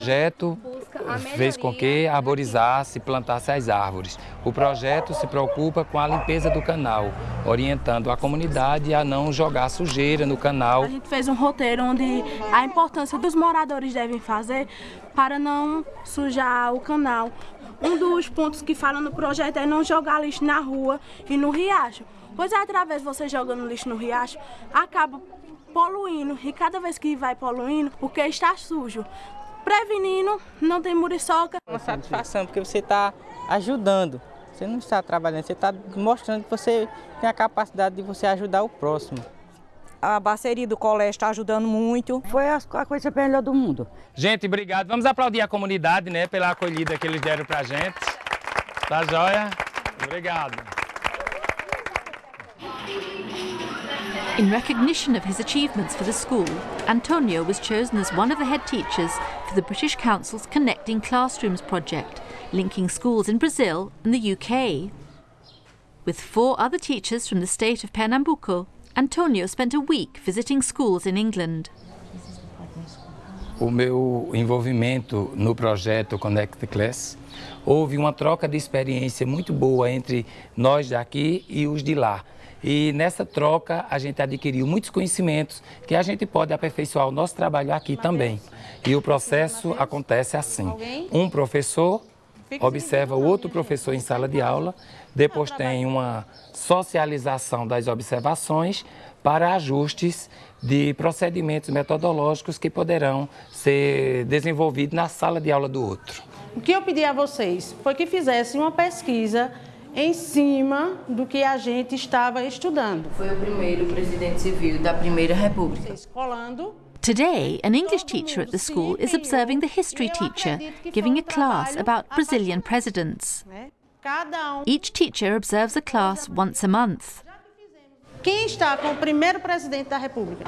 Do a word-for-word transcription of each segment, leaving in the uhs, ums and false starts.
O projeto fez com que arborizasse e plantasse as árvores. O projeto se preocupa com a limpeza do canal, orientando a comunidade a não jogar sujeira no canal. A gente fez um roteiro onde a importância dos moradores devem fazer para não sujar o canal. Um dos pontos que fala no projeto é não jogar lixo na rua e no riacho, pois através de você jogando lixo no riacho, acaba poluindo, e cada vez que vai poluindo, porque está sujo. Prevenindo, não tem muriçoca. É uma satisfação, porque você está ajudando, você não está trabalhando, você está mostrando que você tem a capacidade de você ajudar o próximo. A parceria do colégio está ajudando muito. Foi a coisa melhor do mundo. Gente, obrigado. Vamos aplaudir a comunidade, né, pela acolhida que eles deram pra gente. Tá joia? Obrigado. In recognition of his achievements for the school, Antonio was chosen as one of the head teachers for the British Council's Connecting Classrooms project, linking schools in Brazil and the U K. With four other teachers from the state of Pernambuco, Antonio spent a week visiting schools in England. O meu envolvimento no projeto Connect the Class, houve uma troca de experiência muito boa entre nós daqui e os de lá. E nessa troca a gente adquiriu muitos conhecimentos que a gente pode aperfeiçoar o nosso trabalho aqui também. E o processo acontece assim: um professor observa o outro professor em sala de aula, depois tem uma socialização das observações para ajustes de procedimentos metodológicos que poderão ser desenvolvidos na sala de aula do outro. O que eu pedi a vocês foi que fizessem uma pesquisa em cima do que a gente estava estudando. Foi o primeiro presidente civil da Primeira República. Today, an English teacher at the school is observing the history teacher, giving a class about Brazilian presidents. Each teacher observes a class once a month. Quem está com o primeiro presidente da República?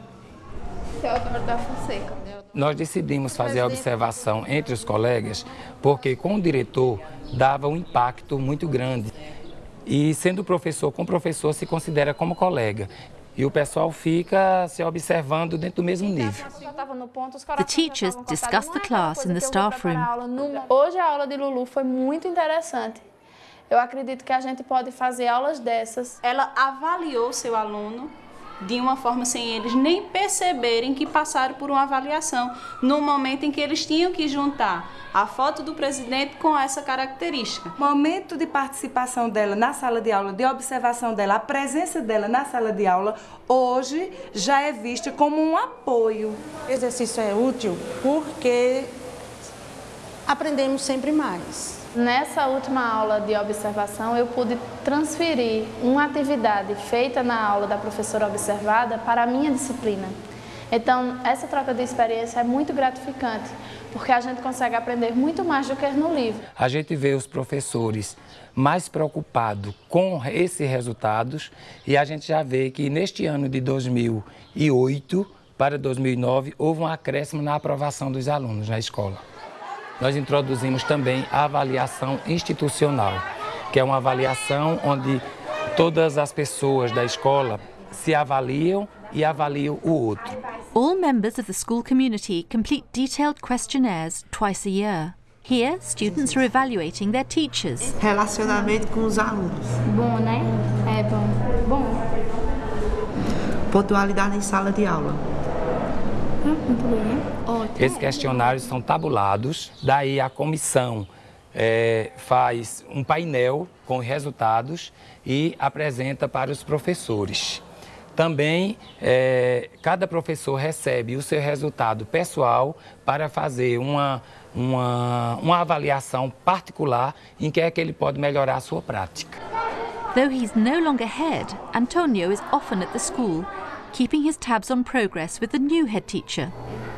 Teodoro da Fonseca. Nós decidimos fazer a observação entre os colegas porque com o diretor dava um impacto muito grande. E sendo professor com professor se considera como colega. E o pessoal fica se observando dentro do mesmo nível. The teachers discuss the class in the staff room. Hoje a aula de Lulu foi muito interessante. Eu acredito que a gente pode fazer aulas dessas. Ela avaliou seu aluno de uma forma sem eles nem perceberem que passaram por uma avaliação, no momento em que eles tinham que juntar a foto do presidente com essa característica. O momento de participação dela na sala de aula, de observação dela, a presença dela na sala de aula, hoje já é vista como um apoio. O exercício é útil porque aprendemos sempre mais. Nessa última aula de observação, eu pude transferir uma atividade feita na aula da professora observada para a minha disciplina. Então, essa troca de experiência é muito gratificante, porque a gente consegue aprender muito mais do que no livro. A gente vê os professores mais preocupados com esses resultados e a gente já vê que neste ano de dois mil e oito para dois mil e nove houve um acréscimo na aprovação dos alunos na escola. Nós introduzimos também a avaliação institucional, que é uma avaliação onde todas as pessoas da escola se avaliam e avaliam o outro. All members of the school community complete detailed questionnaires twice a year. Here, students are evaluating their teachers. Relacionamento com os alunos. Bom, né? É bom. Bom. Pontualidade em sala de aula. Muito bem. Esses questionários são tabulados, daí a comissão é, faz um painel com os resultados e apresenta para os professores. Também, é, cada professor recebe o seu resultado pessoal para fazer uma, uma, uma avaliação particular em que é que ele pode melhorar a sua prática. Though he's no longer head, Antonio is often at the school, keeping his tabs on progress with the new head teacher.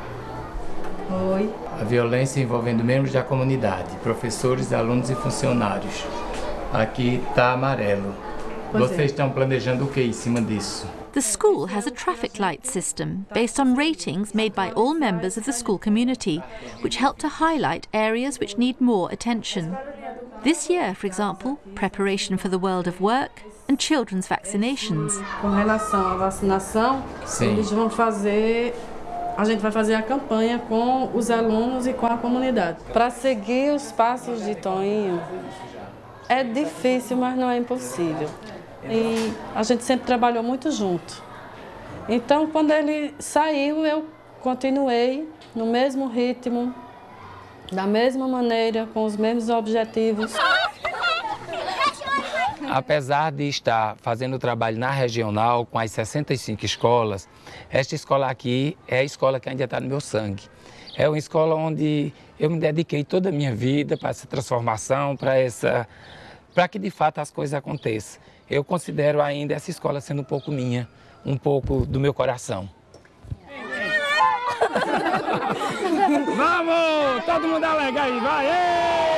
Oi. A violência envolvendo membros da comunidade, professores, alunos e funcionários. Aqui está amarelo. Vocês estão planejando o que em cima disso? The school has a traffic light system based on ratings made by all members of the school community, which help to highlight areas which need more attention. This year, for example, preparation for the world of work and children's vaccinations. Com relação à vacinação, Sim. Eles vão fazer a gente vai fazer a campanha com os alunos e com a comunidade. Para seguir os passos de Toninho, é difícil, mas não é impossível. E a gente sempre trabalhou muito junto. Então, quando ele saiu, eu continuei no mesmo ritmo, da mesma maneira, com os mesmos objetivos. Apesar de estar fazendo trabalho na regional com as sessenta e cinco escolas, esta escola aqui é a escola que ainda está no meu sangue. É uma escola onde eu me dediquei toda a minha vida para essa transformação, para essa, para que de fato as coisas aconteçam. Eu considero ainda essa escola sendo um pouco minha, um pouco do meu coração. Vamos! Todo mundo alega aí, vai! Ei!